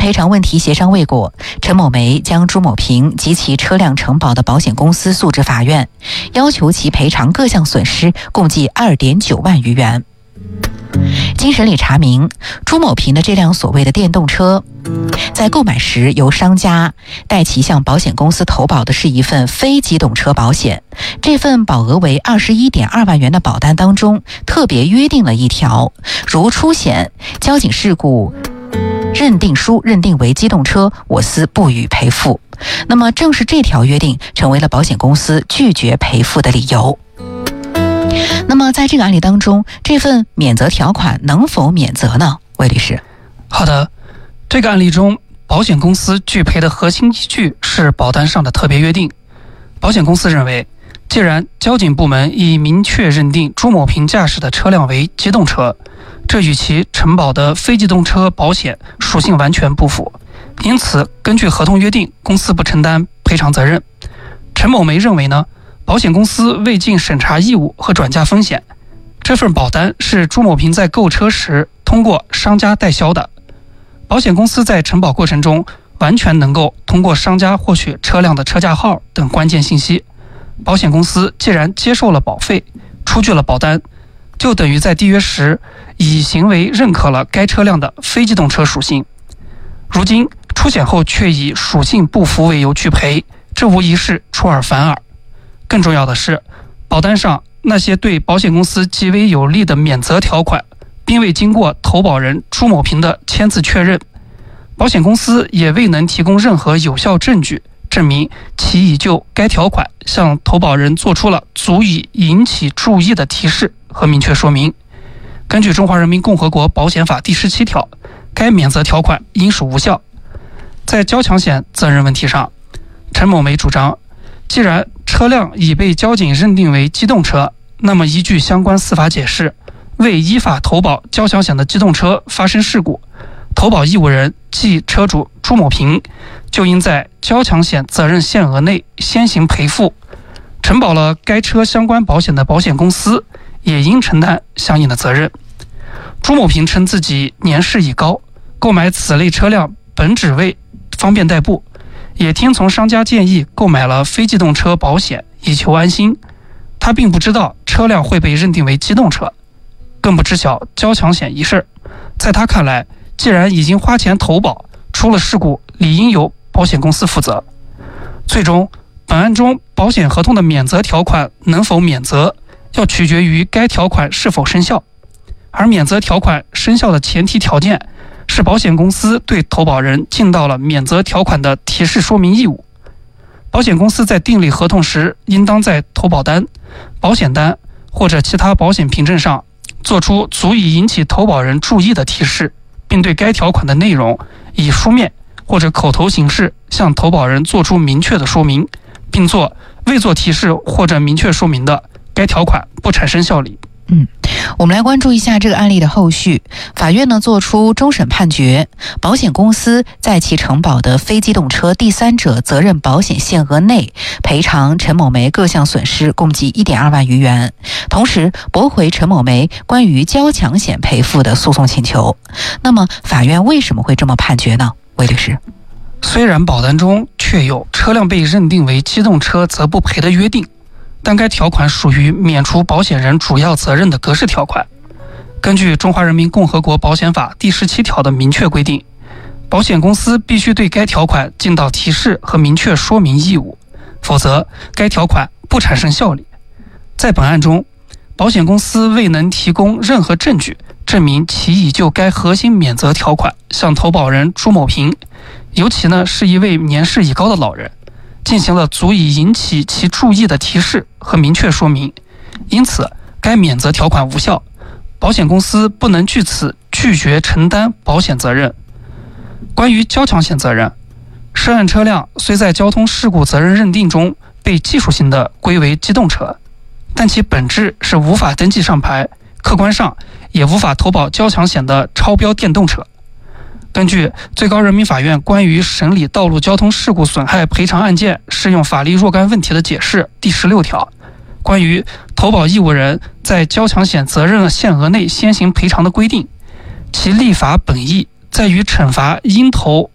赔偿问题协商未果，陈某梅将朱某平及其车辆承保的保险公司诉至法院，要求其赔偿各项损失共计2.9万余元。经审理查明，朱某平的这辆所谓的电动车，在购买时由商家代其向保险公司投保的是一份非机动车保险。这份保额为21.2万元的保单当中，特别约定了一条，如出险、交警事故认定书认定为机动车，我司不予赔付。那么正是这条约定成为了保险公司拒绝赔付的理由。那么在这个案例当中，这份免责条款能否免责呢？魏律师。 好的，这个案例中，保险公司拒赔的核心依据是保单上的特别约定。保险公司认为，既然交警部门已明确认定朱某平驾驶的车辆为机动车，这与其承保的非机动车保险属性完全不符，因此根据合同约定，公司不承担赔偿责任。陈某梅认为呢，保险公司未尽审查义务和转嫁风险，这份保单是朱某平在购车时通过商家代销的，保险公司在承保过程中完全能够通过商家获取车辆的车架号等关键信息。保险公司既然接受了保费，出具了保单，就等于在缔约时以行为认可了该车辆的非机动车属性。如今出险后却以属性不符为由拒赔，这无疑是出尔反尔。更重要的是，保单上那些对保险公司极为有利的免责条款，并未经过投保人朱某平的签字确认，保险公司也未能提供任何有效证据证明其已就该条款向投保人做出了足以引起注意的提示和明确说明。根据《中华人民共和国保险法》第17条，该免责条款应属无效。在交强险责任问题上，陈某梅主张，既然车辆已被交警认定为机动车，那么依据相关司法解释，未依法投保交强险的机动车发生事故，投保义务人即车主朱某平就应在交强险责任限额内先行赔付，承保了该车相关保险的保险公司也应承担相应的责任。朱某平称自己年事已高，购买此类车辆本只为方便代步，也听从商家建议购买了非机动车保险以求安心。他并不知道车辆会被认定为机动车，更不知晓交强险一事。在他看来，既然已经花钱投保，出了事故理应由保险公司负责。最终，本案中保险合同的免责条款能否免责，要取决于该条款是否生效，而免责条款生效的前提条件是保险公司对投保人尽到了免责条款的提示说明义务。保险公司在订立合同时，应当在投保单、保险单或者其他保险凭证上做出足以引起投保人注意的提示，并对该条款的内容以书面或者口头形式向投保人做出明确的说明，并未做提示或者明确说明的，该条款不产生效力。 我们来关注一下这个案例的后续。法院呢作出终审判决，保险公司在其承保的非机动车第三者责任保险限额内赔偿陈某梅各项损失共计1.2万余元，同时驳回陈某梅关于交强险赔付的诉讼请求。那么法院为什么会这么判决呢？魏律师。 虽然保单中确有车辆被认定为机动车则不赔的约定，但该条款属于免除保险人主要责任的格式条款。根据《中华人民共和国保险法》第17条的明确规定，保险公司必须对该条款尽到提示和明确说明义务，否则该条款不产生效力。在本案中，保险公司未能提供任何证据证明其已就该核心免责条款向投保人朱某平，尤其是一位年事已高的老人，进行了足以引起其注意的提示和明确说明，因此该免责条款无效，保险公司不能据此拒绝承担保险责任。关于交强险责任，涉案车辆虽在交通事故责任认定中被技术性的归为机动车，但其本质是无法登记上牌，客观上也无法投保交强险的超标电动车。根据最高人民法院关于审理道路交通事故损害赔偿案件适用法律若干问题的解释第16条，关于投保义务人在交强险责任限额内先行赔偿的规定，其立法本意在于惩罚应投